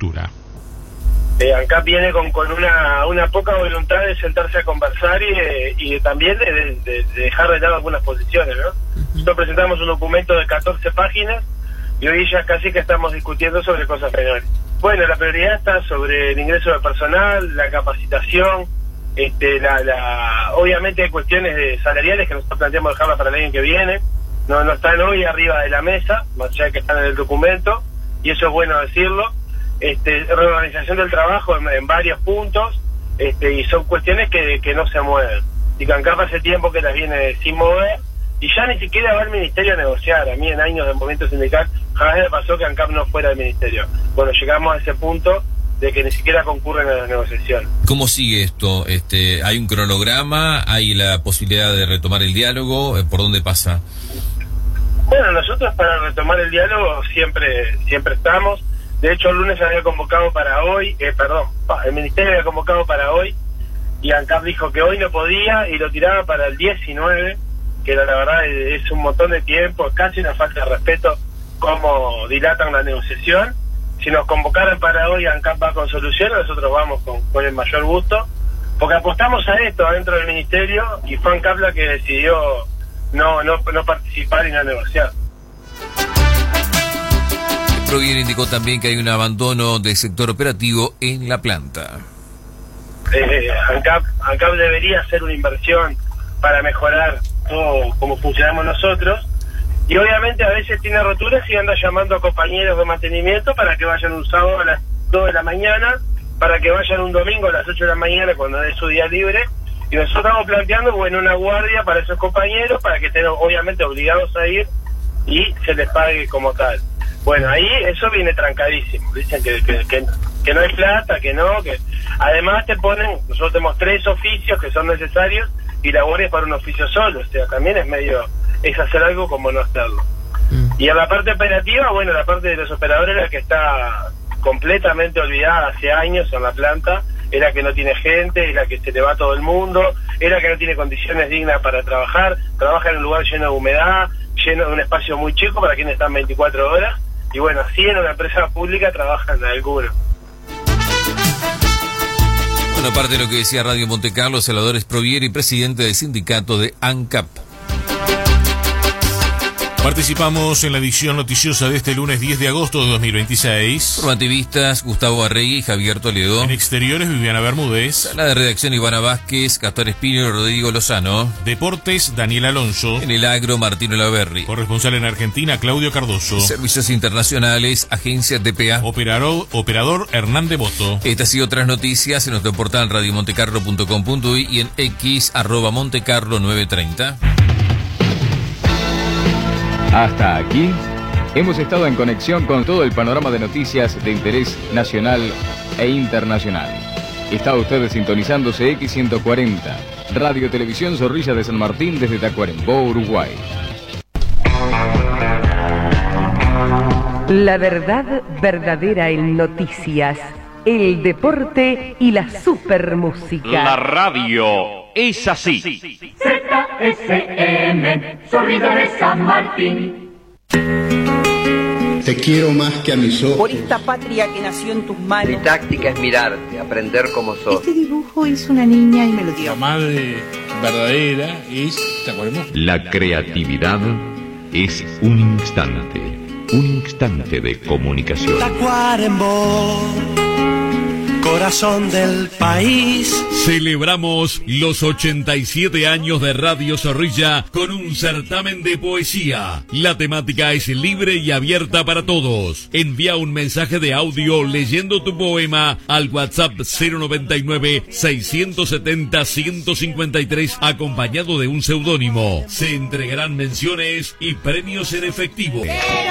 estructura. ANCAP viene con una poca voluntad de sentarse a conversar y también de dejar de lado algunas posiciones, ¿no? Nosotros presentamos un documento de 14 páginas y hoy ya casi que estamos discutiendo sobre cosas menores. Bueno, la prioridad está sobre el ingreso de personal, la capacitación, obviamente hay cuestiones salariales que nosotros planteamos dejarlas para el año que viene, no están hoy arriba de la mesa, más allá de que están en el documento, y eso es bueno decirlo. Reorganización del trabajo en varios puntos, y son cuestiones que no se mueven. Y que ANCAP hace tiempo que las viene sin mover, y ya ni siquiera va al ministerio a negociar. A mí en años de movimiento sindical jamás me pasó que ANCAP no fuera al ministerio. Bueno, llegamos a ese punto de que ni siquiera concurren a las negociaciones. ¿Cómo sigue esto? ¿Hay un cronograma? ¿Hay la posibilidad de retomar el diálogo? ¿Por dónde pasa? Bueno, nosotros para retomar el diálogo siempre estamos. De hecho, el lunes se había convocado para hoy, el ministerio había convocado para hoy, y ANCAP dijo que hoy no podía y lo tiraba para el 19, que la verdad es un montón de tiempo, casi una falta de respeto cómo dilatan la negociación. Si nos convocaran para hoy, ANCAP va con soluciones, nosotros vamos con el mayor gusto, porque apostamos a esto adentro del ministerio, y fue ANCAP la que decidió no participar y no negociar. Provier indicó también que hay un abandono del sector operativo en la planta. ANCAP debería hacer una inversión para mejorar todo como funcionamos nosotros, y obviamente a veces tiene roturas y anda llamando a compañeros de mantenimiento para que vayan un sábado a las 2 de la mañana, para que vayan un domingo a las 8 de la mañana cuando es su día libre, y nosotros estamos planteando una guardia para esos compañeros, para que estén obviamente obligados a ir y se les pague como tal. Bueno, ahí eso viene trancadísimo. Dicen que no hay plata, que además nosotros tenemos 3 oficios que son necesarios y la guardia es para un oficio solo, o sea, también es hacer algo como no hacerlo. Y en la parte operativa, la parte de los operadores es la que está completamente olvidada hace años en la planta, es la que no tiene gente, es la que se le va a todo el mundo, es la que no tiene condiciones dignas para trabaja en un lugar lleno de humedad, lleno de un espacio muy chico para quienes están 24 horas, y así en una empresa pública trabajan algunos. Bueno, aparte de lo que decía Radio Monte Carlo, Salvador Provier, presidente del sindicato de ANCAP. Participamos en la edición noticiosa de este lunes 10 de agosto de 2026. Formativistas Gustavo Arregui y Javier Toledo. En exteriores, Viviana Bermúdez. Sala de redacción, Ivana Vázquez, Castor Espino y Rodrigo Lozano. Deportes, Daniel Alonso. En el agro, Martino Laverri. Corresponsal en Argentina, Claudio Cardoso. Servicios internacionales, Agencia TPA. Operador Hernán Devoto. Estas y otras noticias en nuestro portal radiomontecarlo.com.uy y en X @montecarlo930. Hasta aquí, hemos estado en conexión con todo el panorama de noticias de interés nacional e internacional. Está usted sintonizándose X140, Radio Televisión Zorrilla de San Martín desde Tacuarembó, Uruguay. La verdad verdadera en noticias, el deporte y la supermúsica. La radio es así. ZSM, Zorrilla de San Martín. Te quiero más que a mis ojos. Por esta patria que nació en tus manos. Mi táctica es mirarte, aprender como sos. Este dibujo es una niña y me lo dio. La madre verdadera es Tacuarembó. La creatividad es un instante de comunicación. Tacuarembó, corazón del país. Celebramos los 87 años de Radio Zorrilla con un certamen de poesía. La temática es libre y abierta para todos. Envía un mensaje de audio leyendo tu poema al WhatsApp 099-670-153 acompañado de un seudónimo. Se entregarán menciones y premios en efectivo.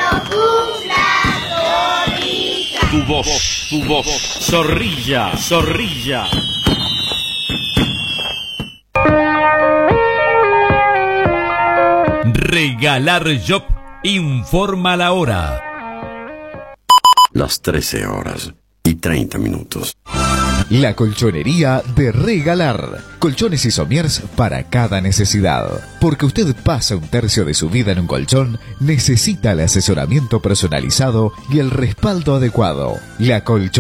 Tu voz. Zorrilla. Regalar Job informa la hora. Las 13:30. La colchonería de Regalar. Colchones y somiers para cada necesidad. Porque usted pasa un tercio de su vida en un colchón, necesita el asesoramiento personalizado y el respaldo adecuado. La colchonería